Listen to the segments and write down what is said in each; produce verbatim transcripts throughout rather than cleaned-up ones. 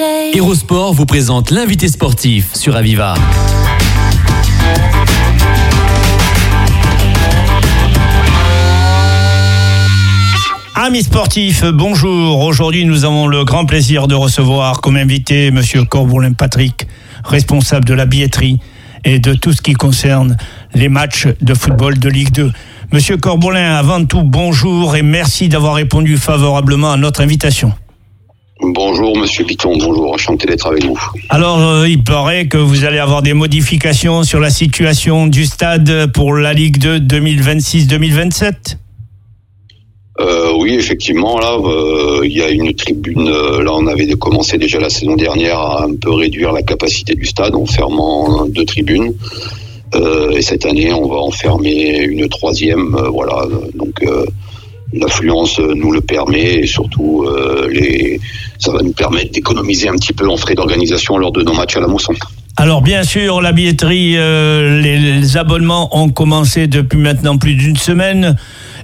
Hérosport vous présente l'invité sportif sur Aviva. Amis sportifs, bonjour. Aujourd'hui, nous avons le grand plaisir de recevoir comme invité Monsieur Corboulin Patrick, responsable de la billetterie et de tout ce qui concerne les matchs de football de Ligue deux. Monsieur Corboulin, avant tout, bonjour et merci d'avoir répondu favorablement à notre invitation. Bonjour Monsieur Piton, bonjour, enchanté d'être avec vous. Alors, euh, il paraît que vous allez avoir des modifications sur la situation du stade pour la Ligue deux deux mille vingt-six deux mille vingt-sept. Euh, oui, effectivement, là, euh, il y a une tribune. Euh, là, on avait commencé déjà la saison dernière à un peu réduire la capacité du stade en fermant deux tribunes. Euh, et cette année, on va en fermer une troisième. Euh, voilà, donc euh, l'affluence nous le permet et surtout, euh, les, ça va nous permettre d'économiser un petit peu en frais d'organisation lors de nos matchs à la Mousson. Alors bien sûr, la billetterie, euh, les, les abonnements ont commencé depuis maintenant plus d'une semaine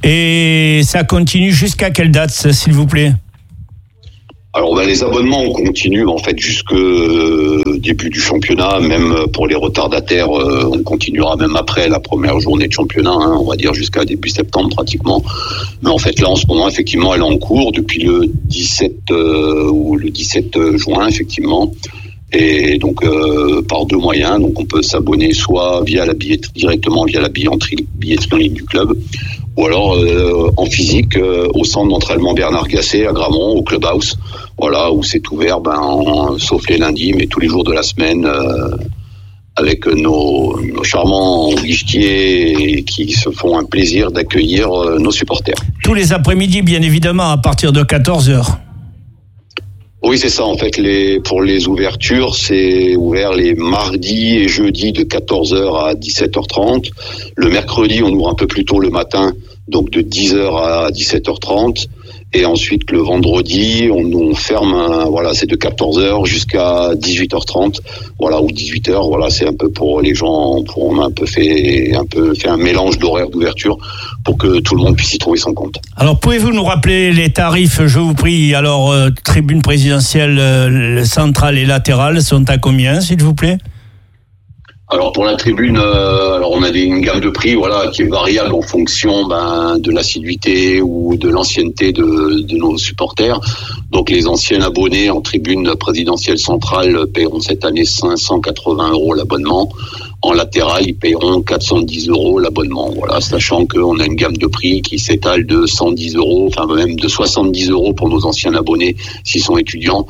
et ça continue jusqu'à quelle date, s'il vous plaît ? Alors ben, les abonnements on continue en fait jusqu'au début du championnat, même pour les retardataires, euh, on continuera même après la première journée de championnat, hein, on va dire jusqu'à début septembre pratiquement. Mais en fait là en ce moment effectivement elle est en cours depuis le dix-sept euh, ou le dix-sept juin effectivement. Et donc euh, par deux moyens, donc on peut s'abonner soit via la billetterie, directement via la billetterie, billetterie en ligne du club, ou alors euh, en physique euh, au centre d'entraînement Bernard Gasset à Gramont, au Clubhouse, voilà où c'est ouvert, ben en, sauf les lundis, mais tous les jours de la semaine, euh, avec nos, nos charmants guichetiers qui se font un plaisir d'accueillir euh, nos supporters. Tous les après-midi, bien évidemment, à partir de quatorze heures. Oui, c'est ça. En fait, les, pour les ouvertures, c'est ouvert les mardis et jeudis de quatorze heures à dix-sept heures trente. Le mercredi, on ouvre un peu plus tôt le matin, donc de dix heures à dix-sept heures trente. Et ensuite, le vendredi, on, on ferme, un, voilà, c'est de quatorze heures jusqu'à dix-huit heures trente. Voilà, ou dix-huit heures. Voilà, c'est un peu pour les gens, pour, on a un peu fait, un peu fait un mélange d'horaires d'ouverture pour que tout le monde puisse y trouver son compte. Alors, pouvez-vous nous rappeler les tarifs, je vous prie. Alors, euh, tribune présidentielle euh, centrale et latérale sont à combien, s'il vous plaît ? Alors pour la tribune, euh, alors on a des, une gamme de prix, voilà, qui est variable en fonction ben, de l'assiduité ou de l'ancienneté de, de nos supporters. Donc les anciens abonnés en tribune présidentielle centrale paieront cette année cinq cent quatre-vingts euros l'abonnement. En latéral, ils paieront quatre cent dix euros l'abonnement. Voilà, sachant qu'on a une gamme de prix qui s'étale de cent dix euros, enfin même de soixante-dix euros pour nos anciens abonnés s'ils sont étudiants,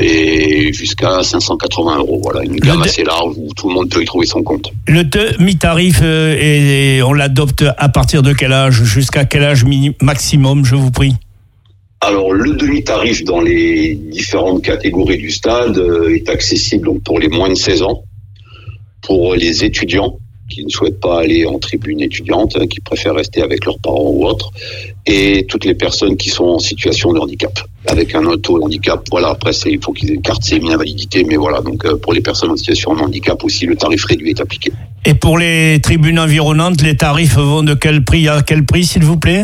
et jusqu'à cinq cent quatre-vingts euros. Voilà, une gamme assez large où tout le monde peut y trouver son compte. Le demi-tarif, euh, et on l'adopte à partir de quel âge ? Jusqu'à quel âge mini- maximum, je vous prie ? Alors le demi-tarif dans les différentes catégories du stade euh, est accessible donc pour les moins de seize ans. Pour les étudiants qui ne souhaitent pas aller en tribune étudiante, qui préfèrent rester avec leurs parents ou autres, et toutes les personnes qui sont en situation de handicap, avec un auto-handicap. Voilà, après, c'est, il faut qu'ils aient une carte semi-invalidité, mais voilà, donc euh, pour les personnes en situation de handicap aussi, le tarif réduit est appliqué. Et pour les tribunes environnantes, les tarifs vont de quel prix à quel prix, s'il vous plaît ?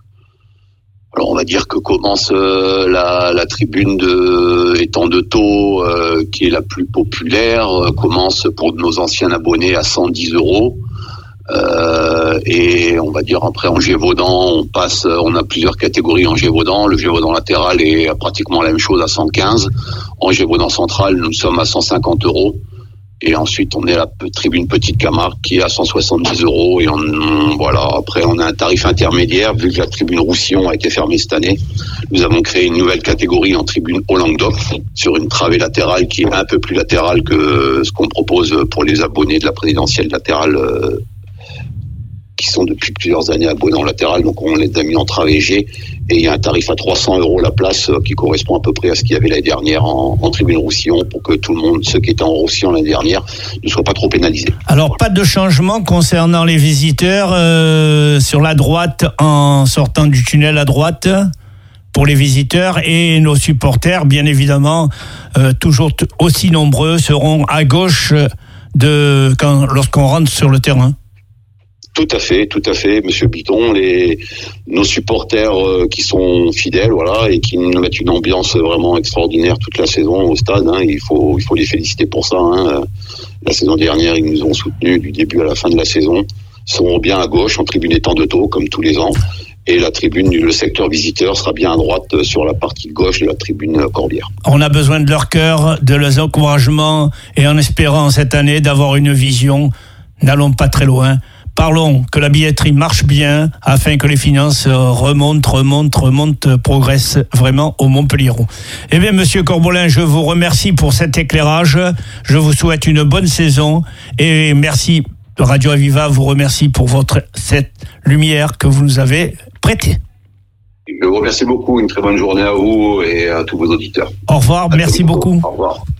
Alors on va dire que commence euh, la, la tribune de étant de taux euh, qui est la plus populaire, euh, commence pour nos anciens abonnés à cent dix euros. Euh, et on va dire après en Gévaudan, on passe, on a plusieurs catégories en Gévaudan. Le Gévaudan latéral est pratiquement la même chose à cent quinze. En Gévaudan central, nous sommes à cent cinquante euros. Et ensuite, on est à la tribune Petite Camargue qui est à cent soixante-dix euros. Et on, voilà. Après, on a un tarif intermédiaire vu que la tribune Roussillon a été fermée cette année. Nous avons créé une nouvelle catégorie en tribune au Languedoc sur une travée latérale qui est un peu plus latérale que ce qu'on propose pour les abonnés de la présidentielle latérale euh, qui sont depuis plusieurs années abonnés en latéral. Donc, on les a mis en travée G. Et il y a un tarif à trois cents euros la place euh, qui correspond à peu près à ce qu'il y avait l'année dernière en, en tribune Roussillon pour que tout le monde, ceux qui étaient en Roussillon l'année dernière, ne soient pas trop pénalisés. Alors, pas de changement concernant les visiteurs euh, sur la droite en sortant du tunnel à droite pour les visiteurs, et nos supporters, bien évidemment, euh, toujours t- aussi nombreux, seront à gauche de quand lorsqu'on rentre sur le terrain. Tout à fait, tout à fait, Monsieur Biton. Les nos supporters euh, qui sont fidèles, voilà, et qui nous mettent une ambiance vraiment extraordinaire toute la saison au stade. Hein, il faut, il faut les féliciter pour ça. Hein. La saison dernière, ils nous ont soutenus du début à la fin de la saison. Ils seront bien à gauche, en tribune étant de taux, comme tous les ans. Et la tribune, le secteur visiteur sera bien à droite sur la partie gauche de la tribune Corbière. On a besoin de leur cœur, de leurs encouragements, et en espérant cette année d'avoir une vision. N'allons pas très loin. Parlons que la billetterie marche bien afin que les finances remontent, remontent, remontent, progressent vraiment au Montpelliéraud. Eh bien, Monsieur Corbolin, je vous remercie pour cet éclairage. Je vous souhaite une bonne saison et merci. Radio Aviva vous remercie pour votre cette lumière que vous nous avez prêtée. Je vous remercie beaucoup. Une très bonne journée à vous et à tous vos auditeurs. Au revoir. À merci beaucoup. Au revoir.